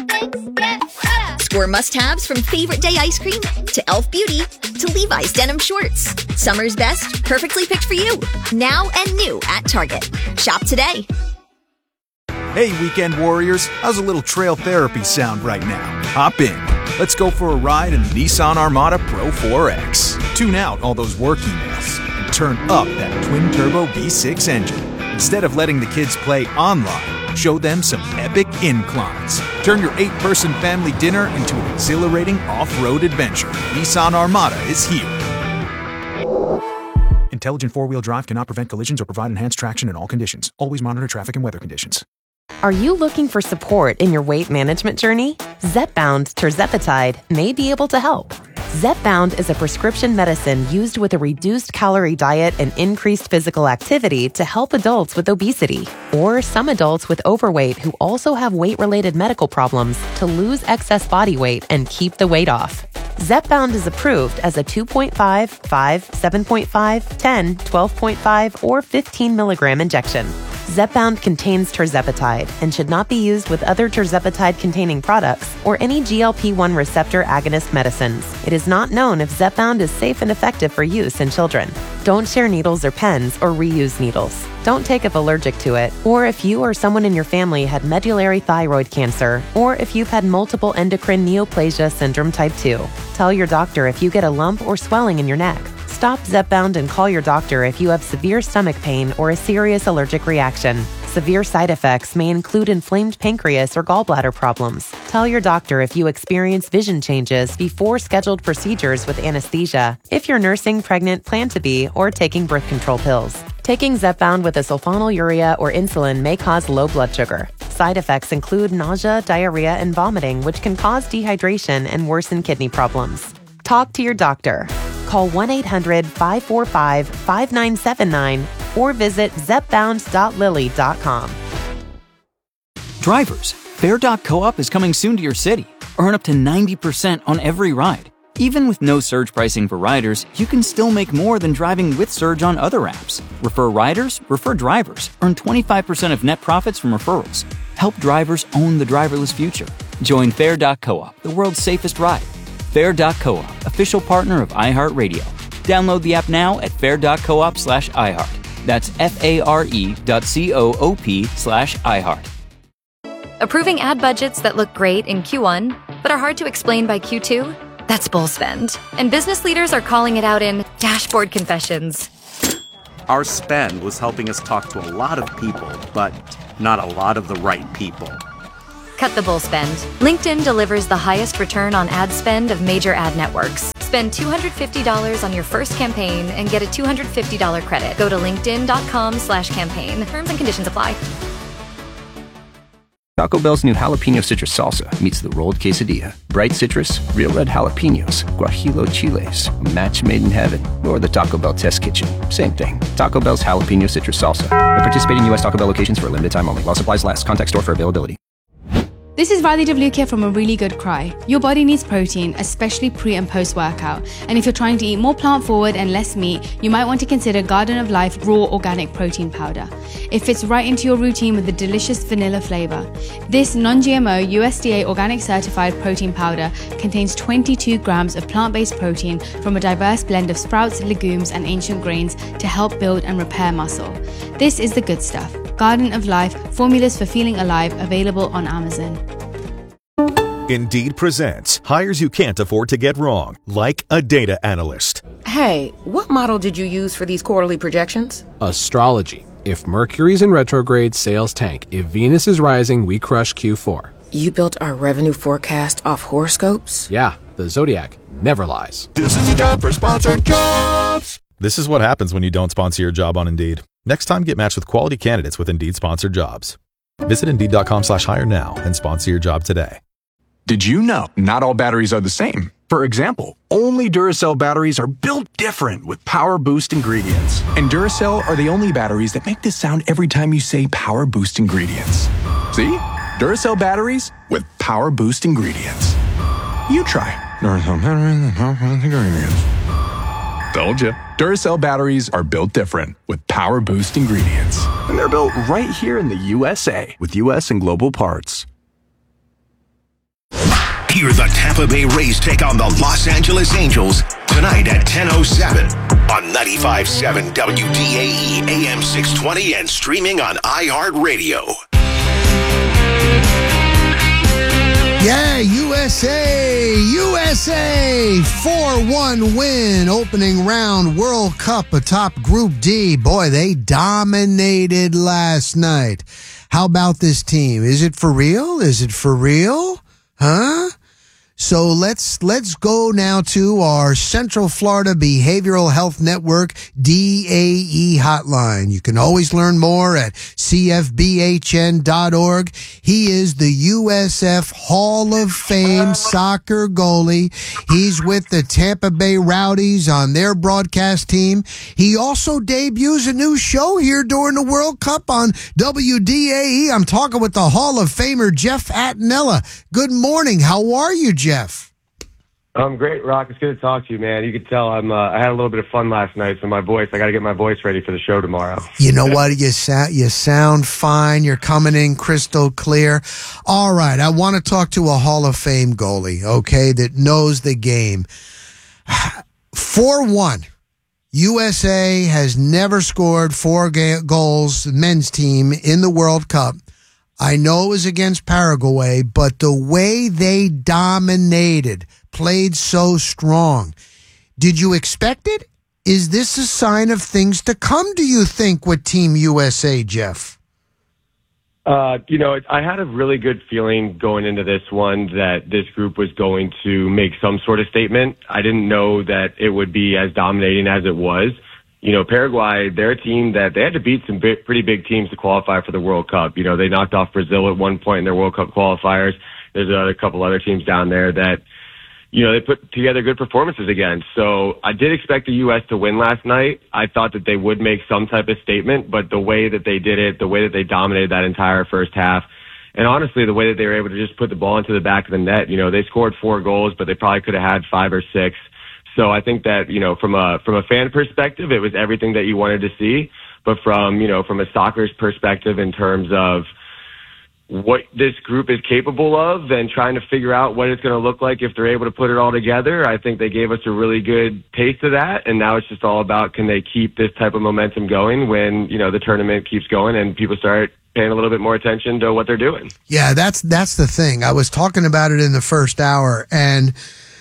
Score must-haves from Favorite Day ice cream to Elf Beauty to Levi's denim shorts. Summer's best, perfectly picked for you. Now and new at Target. Shop today. Hey, weekend warriors, how's a little trail therapy sound right now? Hop in. Let's go for a ride in the Nissan Armada Pro 4X. Tune out all those work emails and turn up that twin-turbo V6 engine. Instead of letting the kids play online, show them some epic inclines. Turn your 8-person family dinner into an exhilarating off-road adventure. Nissan Armada is here. Intelligent four-wheel drive cannot prevent collisions or provide enhanced traction in all conditions. Always monitor traffic and weather conditions. Are you looking for support in your weight management journey? Zepbound tirzepatide may be able to help. Zepbound is a prescription medicine used with a reduced calorie diet and increased physical activity to help adults with obesity or some adults with overweight who also have weight-related medical problems to lose excess body weight and keep the weight off. Zepbound is approved as a 2.5, 5, 7.5, 10, 12.5, or 15 milligram injection. Zepbound contains tirzepatide and should not be used with other tirzepatide-containing products or any GLP-1 receptor agonist medicines. It is not known if Zepbound is safe and effective for use in children. Don't share needles or pens or reuse needles. Don't take if allergic to it, or if you or someone in your family had medullary thyroid cancer, or if you've had multiple endocrine neoplasia syndrome type 2. Tell your doctor if you get a lump or swelling in your neck. Stop Zepbound and call your doctor if you have severe stomach pain or a serious allergic reaction. Severe side effects may include inflamed pancreas or gallbladder problems. Tell your doctor if you experience vision changes before scheduled procedures with anesthesia, if you're nursing, pregnant, plan to be, or taking birth control pills. Taking Zepbound with a sulfonylurea or insulin may cause low blood sugar. Side effects include nausea, diarrhea, and vomiting, which can cause dehydration and worsen kidney problems. Talk to your doctor. Call 1-800-545-5979 or visit zepbound.lily.com. Drivers, Fair.coop is coming soon to your city. Earn up to 90% on every ride. Even with no surge pricing for riders, you can still make more than driving with Surge on other apps. Refer riders, refer drivers. Earn 25% of net profits from referrals. Help drivers own the driverless future. Join Fair.coop, the world's safest ride. Fair.coop, official partner of iHeartRadio. Download the app now at fair.coop/iHeart. That's FARE.coop/iHeart. Approving ad budgets that look great in Q1, but are hard to explain by Q2? That's bull spend. And business leaders are calling it out in dashboard confessions. Our spend was helping us talk to a lot of people, but not a lot of the right people. Cut the bull spend. LinkedIn delivers the highest return on ad spend of major ad networks. Spend $250 on your first campaign and get a $250 credit. Go to linkedin.com/campaign. Terms and conditions apply. Taco Bell's new jalapeno citrus salsa meets the rolled quesadilla. Bright citrus, real red jalapenos, guajillo chiles, a match made in heaven, or the Taco Bell test kitchen. Same thing. Taco Bell's jalapeno citrus salsa. At participating U.S. Taco Bell locations for a limited time only. While supplies last. Contact store for availability. This is Riley DeVlukia from A Really Good Cry. Your body needs protein, especially pre and post workout. And if you're trying to eat more plant forward and less meat, you might want to consider Garden of Life Raw Organic Protein Powder. It fits right into your routine with a delicious vanilla flavor. This non-GMO USDA organic certified protein powder contains 22 grams of plant-based protein from a diverse blend of sprouts, legumes, and ancient grains to help build and repair muscle. This is the good stuff. Garden of Life, formulas for feeling alive, available on Amazon. Indeed presents hires you can't afford to get wrong, like a data analyst. Hey, what model did you use for these quarterly projections? Astrology. If Mercury's in retrograde, sales tank. If Venus is rising, we crush Q4. You built our revenue forecast off horoscopes? Yeah, the Zodiac never lies. This is a job for sponsored jobs. This is what happens when you don't sponsor your job on Indeed. Next time, get matched with quality candidates with Indeed sponsored jobs. Visit Indeed.com/hire now and sponsor your job today. Did you know not all batteries are the same? For example, only Duracell batteries are built different with Power Boost ingredients. And Duracell are the only batteries that make this sound every time you say Power Boost ingredients. See? Duracell batteries with Power Boost ingredients. You try. Duracell batteries with Power Boost ingredients. Told you. Duracell batteries are built different with Power Boost ingredients. And they're built right here in the USA with US and global parts. Hear the Tampa Bay Rays take on the Los Angeles Angels tonight at 10:07 on 95.7 WDAE AM 620 and streaming on iHeartRadio. Yeah, USA! 4-1 win, opening round World Cup atop Group D. Boy, they dominated last night. How about this team? Is it for real? Huh? So let's go now to our Central Florida Behavioral Health Network DAE hotline. You can always learn more at cfbhn.org. He is the USF Hall of Fame soccer goalie. He's with the Tampa Bay Rowdies on their broadcast team. He also debuts a new show here during the World Cup on WDAE. I'm talking with the Hall of Famer Jeff Attinella. Good morning. How are you, Jeff? I'm great, Rock. It's good to talk to you, man. You could tell I had a little bit of fun last night, so I got to get my voice ready for the show tomorrow. You know what? You sound fine. You're coming in crystal clear. All right. I want to talk to a Hall of Fame goalie, okay, that knows the game. 4-1. USA has never scored 4 goals, men's team, in the World Cup. I know it was against Paraguay, but the way they dominated, played so strong. Did you expect it? Is this a sign of things to come, do you think, with Team USA, Jeff? I had a really good feeling going into this one that this group was going to make some sort of statement. I didn't know that it would be as dominating as it was. Paraguay, they're a team that they had to beat some pretty big teams to qualify for the World Cup. They knocked off Brazil at one point in their World Cup qualifiers. There's a couple other teams down there that, they put together good performances against. So I did expect the U.S. to win last night. I thought that they would make some type of statement, but the way that they did it, the way that they dominated that entire first half, and honestly, the way that they were able to just put the ball into the back of the net, they scored 4 goals, but they probably could have had 5 or 6. So I think that, from a fan perspective, it was everything that you wanted to see. But from a soccer's perspective in terms of, what this group is capable of and trying to figure out what it's going to look like if they're able to put it all together. I think they gave us a really good taste of that, and now it's just all about can they keep this type of momentum going when, the tournament keeps going and people start paying a little bit more attention to what they're doing. Yeah, that's the thing. I was talking about it in the first hour, and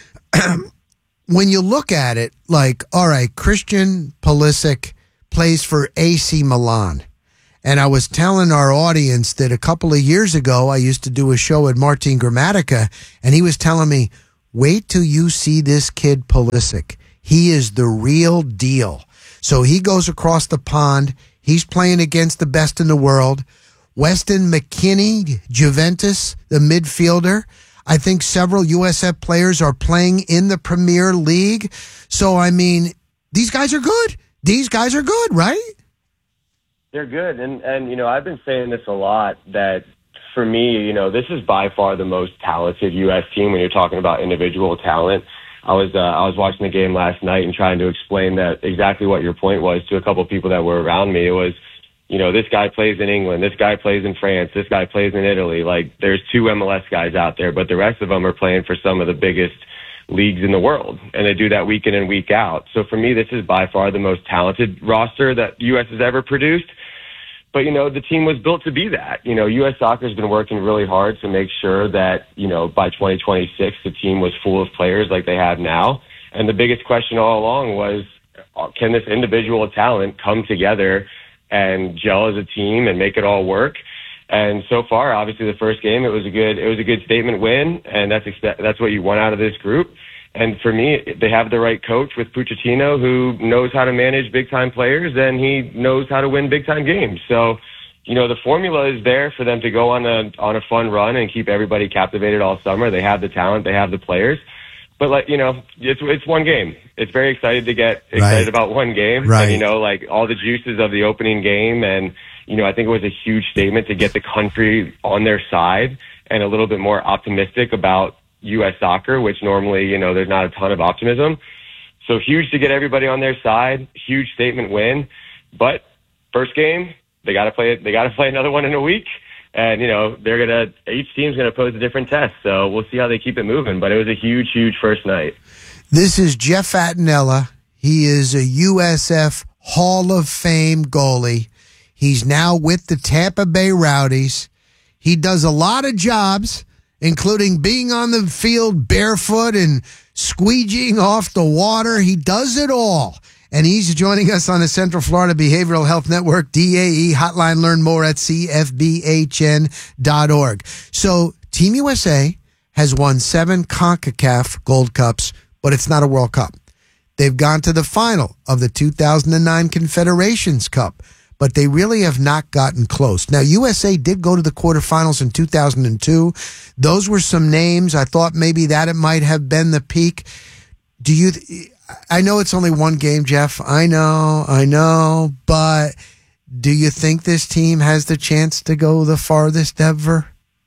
when you look at it, like, all right, Christian Pulisic plays for AC Milan. And I was telling our audience that a couple of years ago, I used to do a show at Martin Gramatica, and he was telling me, wait till you see this kid Pulisic. He is the real deal. So he goes across the pond. He's playing against the best in the world. Weston McKennie, Juventus, the midfielder. I think several USF players are playing in the Premier League. So, I mean, these guys are good. These guys are good, right? They're good. And I've been saying this a lot that for me, this is by far the most talented U.S. team when you're talking about individual talent. I was watching the game last night and trying to explain that exactly what your point was to a couple of people that were around me. It was, this guy plays in England, this guy plays in France, this guy plays in Italy. Like, there's 2 MLS guys out there, but the rest of them are playing for some of the biggest leagues in the world, and they do that week in and week out. So for me, this is by far the most talented roster that U.S. has ever produced. But, the team was built to be that. U.S. Soccer has been working really hard to make sure that, by 2026, the team was full of players like they have now. And the biggest question all along was, can this individual talent come together and gel as a team and make it all work? And so far, obviously, the first game, it was a good statement win, and that's what you want out of this group. And for me, they have the right coach with Pochettino, who knows how to manage big-time players, and he knows how to win big-time games. So, the formula is there for them to go on a fun run and keep everybody captivated all summer. They have the talent, they have the players. But, it's one game. It's very exciting to get excited about one game. Right. And, all the juices of the opening game. And, I think it was a huge statement to get the country on their side and a little bit more optimistic about U.S. soccer, which normally, there's not a ton of optimism. So huge to get everybody on their side, huge statement win. But first game, they got to play another one in a week. And, each team's going to pose a different test. So we'll see how they keep it moving. But it was a huge, huge first night. This is Jeff Attinella. He is a USF Hall of Fame goalie. He's now with the Tampa Bay Rowdies. He does a lot of jobs, including being on the field barefoot and squeegeeing off the water. He does it all. And he's joining us on the Central Florida Behavioral Health Network, DAE hotline. Learn more at cfbhn.org. So Team USA has won 7 CONCACAF Gold Cups, but it's not a World Cup. They've gone to the final of the 2009 Confederations Cup, but they really have not gotten close. Now, USA did go to the quarterfinals in 2002. Those were some names. I thought maybe that it might have been the peak. I know it's only one game, Jeff. I know. But do you think this team has the chance to go the farthest ever?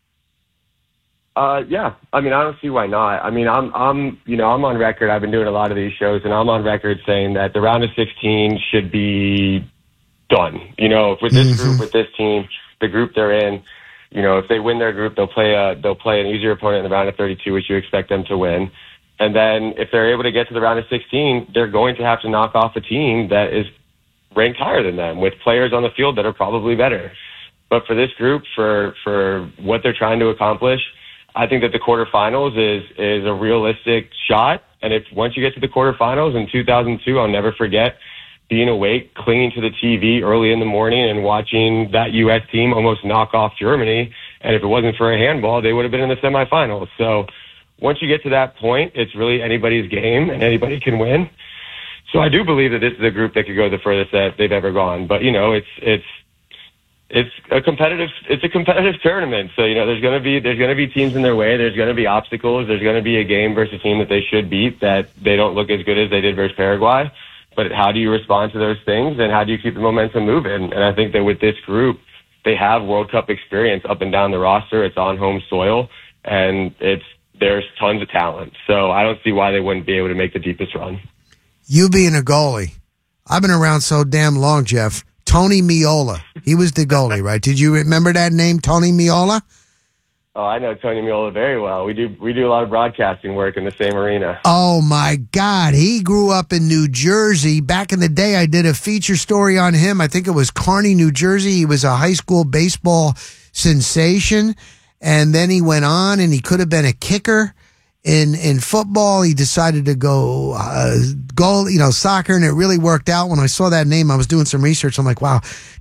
Yeah. I mean, I don't see why not. I mean, I'm on record. I've been doing a lot of these shows, and I'm on record saying that the round of 16 should be done. With this group, with this team, the group they're in, if they win their group, they'll play an easier opponent in the round of 32, which you expect them to win. And then if they're able to get to the round of 16, they're going to have to knock off a team that is ranked higher than them with players on the field that are probably better. But for this group, for what they're trying to accomplish, I think that the quarterfinals is a realistic shot. And once you get to the quarterfinals in 2002, I'll never forget being awake, clinging to the TV early in the morning and watching that U.S. team almost knock off Germany. And if it wasn't for a handball, they would have been in the semifinals. So once you get to that point, it's really anybody's game and anybody can win. So I do believe that this is a group that could go the furthest that they've ever gone. But, it's a competitive tournament. So, there's going to be teams in their way. There's going to be obstacles. There's going to be a game versus a team that they should beat that they don't look as good as they did versus Paraguay. But how do you respond to those things, and how do you keep the momentum moving? And I think that with this group, they have World Cup experience up and down the roster. It's on home soil, and there's tons of talent. So I don't see why they wouldn't be able to make the deepest run. You being a goalie, I've been around so damn long, Jeff. Tony Meola. He was the goalie, right? Did you remember that name, Tony Meola? Oh, I know Tony Meola very well. We do a lot of broadcasting work in the same arena. Oh, my God. He grew up in New Jersey. Back in the day, I did a feature story on him. I think it was Kearney, New Jersey. He was a high school baseball sensation. And then he went on, and he could have been a kicker in football. He decided to go soccer, and it really worked out. When I saw that name, I was doing some research. I'm like, wow,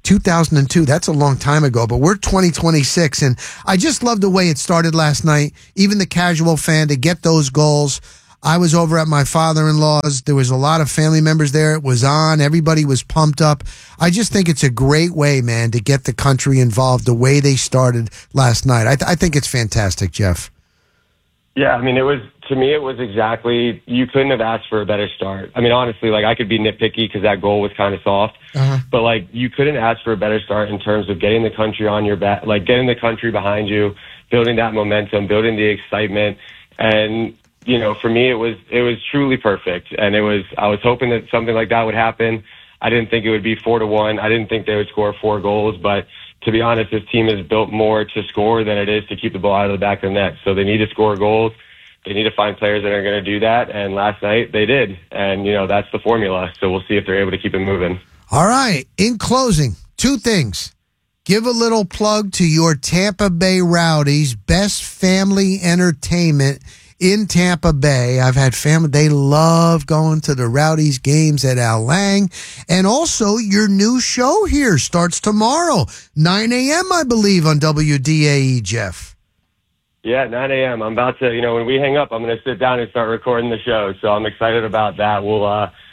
2002, that's a long time ago, but we're 2026. And I just love the way it started last night. Even the casual fan to get those goals. I was over at my father-in-law's. There was a lot of family members there. It was on. Everybody was pumped up. I just think it's a great way, man, to get the country involved the way they started last night. I think it's fantastic, Jeff. Yeah, I mean, it was exactly, you couldn't have asked for a better start. I mean, honestly, like, I could be nitpicky because that goal was kind of soft, but like, you couldn't ask for a better start in terms of getting the country on your back, like getting the country behind you, building that momentum, building the excitement. And, you know, for me, it was truly perfect. And I was hoping that something like that would happen. I didn't think it would be 4-1. I didn't think they would score 4 goals, but to be honest, this team is built more to score than it is to keep the ball out of the back of the net. So they need to score goals. They need to find players that are going to do that. And last night they did. And, you know, that's the formula. So we'll see if they're able to keep it moving. All right. In closing, 2 things. Give a little plug to your Tampa Bay Rowdies, best family entertainment in Tampa Bay. I've had family, they love going to the Rowdies games at Al Lang. And also, your new show here starts tomorrow, 9 a.m., I believe, on WDAE, Jeff. Yeah, 9 a.m. I'm about to, when we hang up, I'm going to sit down and start recording the show. So I'm excited about that. We'll,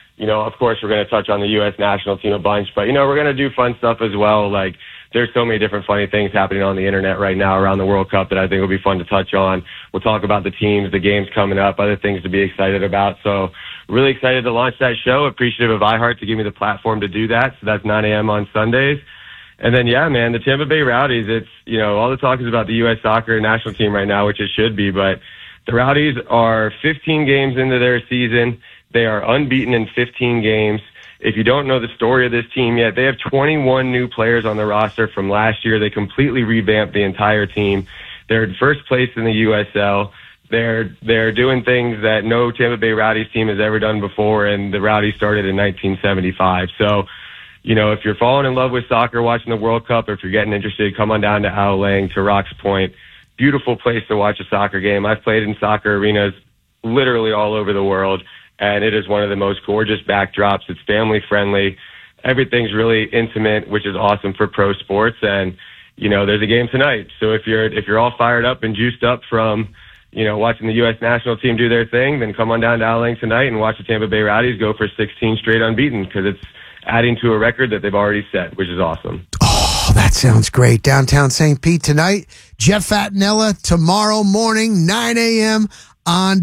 of course, we're going to touch on the U.S. national team a bunch, but, we're going to do fun stuff as well. Like, there's so many different funny things happening on the internet right now around the World Cup that I think will be fun to touch on. We'll talk about the teams, the games coming up, other things to be excited about. So really excited to launch that show. Appreciative of iHeart to give me the platform to do that. So that's 9 a.m. on Sundays. And then, yeah, man, the Tampa Bay Rowdies, it's, all the talk is about the U.S. soccer national team right now, which it should be. But the Rowdies are 15 games into their season. They are unbeaten in 15 games. If you don't know the story of this team yet, they have 21 new players on the roster from last year. They completely revamped the entire team. They're in first place in the USL. They're doing things that no Tampa Bay Rowdies team has ever done before, and the Rowdies started in 1975. So, if you're falling in love with soccer, watching the World Cup, or if you're getting interested, come on down to Al Lang, to Rock's Point. Beautiful place to watch a soccer game. I've played in soccer arenas literally all over the world, and it is one of the most gorgeous backdrops. It's family friendly. Everything's really intimate, which is awesome for pro sports. And, there's a game tonight. So if you're all fired up and juiced up from, watching the U.S. national team do their thing, then come on down to Al Lang tonight and watch the Tampa Bay Rowdies go for 16 straight unbeaten, because it's adding to a record that they've already set, which is awesome. Oh, that sounds great. Downtown St. Pete tonight. Jeff Fatinella tomorrow morning, 9 a.m. on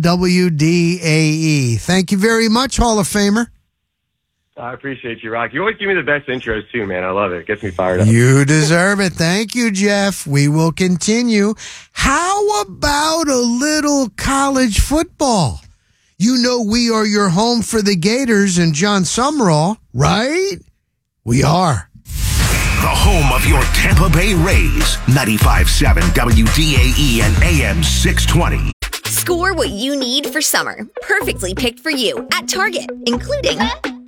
WDAE. Thank you very much, Hall of Famer. I appreciate you, Rock. You always give me the best intros, too, man. I love it. It gets me fired up. You deserve it. Thank you, Jeff. We will continue. How about a little college football? We are your home for the Gators and John Sumrall, right? We are. The home of your Tampa Bay Rays, 95.7 WDAE and AM 620. Score what you need for summer, perfectly picked for you at Target, including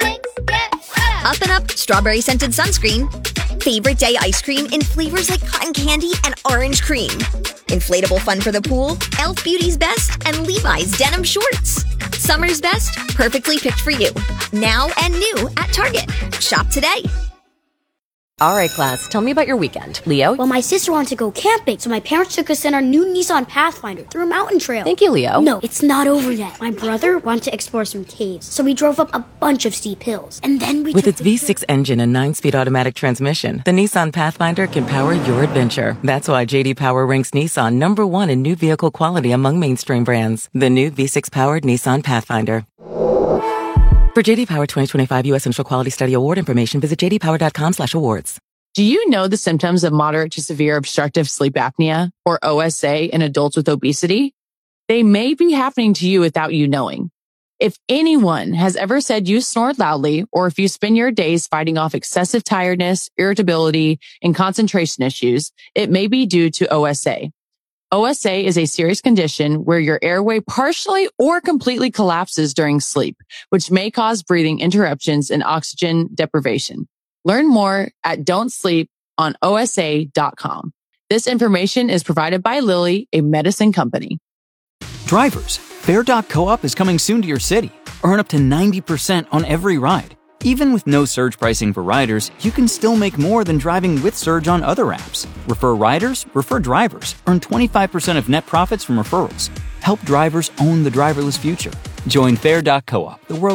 Up and Up strawberry scented sunscreen, favorite day ice cream in flavors like cotton candy and orange cream, inflatable fun for the pool, Elf Beauty's Best, and Levi's denim shorts. Summer's best, perfectly picked for you. Now and new at Target. Shop today. All right, class, tell me about your weekend. Leo? Well, my sister wanted to go camping, so my parents took us in our new Nissan Pathfinder through a mountain trail. Thank you, Leo. No, it's not over yet. My brother wanted to explore some caves, so we drove up a bunch of steep hills. And then we With its V6 engine and 9-speed automatic transmission, the Nissan Pathfinder can power your adventure. That's why J.D. Power ranks Nissan #1 in new vehicle quality among mainstream brands. The new V6-powered Nissan Pathfinder. For J.D. Power 2025 U.S. Central Quality Study Award information, visit jdpower.com/awards. Do you know the symptoms of moderate to severe obstructive sleep apnea, or OSA, in adults with obesity? They may be happening to you without you knowing. If anyone has ever said you snored loudly, or if you spend your days fighting off excessive tiredness, irritability, and concentration issues, it may be due to OSA. OSA is a serious condition where your airway partially or completely collapses during sleep, which may cause breathing interruptions and oxygen deprivation. Learn more at don'tsleeponosa.com. This information is provided by Lilly, a medicine company. Drivers, Fare.coop is coming soon to your city. Earn up to 90% on every ride. Even with no surge pricing for riders, you can still make more than driving with Surge on other apps. Refer riders, refer drivers. Earn 25% of net profits from referrals. Help drivers own the driverless future. Join Fare.coop, the world